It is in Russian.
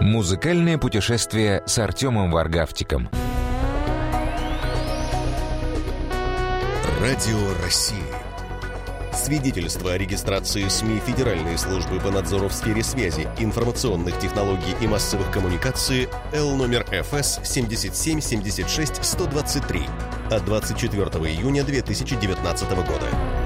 Музыкальное путешествие с Артемом Варгавтиком. Радио России. Свидетельство о регистрации СМИ Федеральной службы по надзору в сфере связи, информационных технологий и массовых коммуникаций Л номер ФС 7776-123 от 24 июня 2019 года.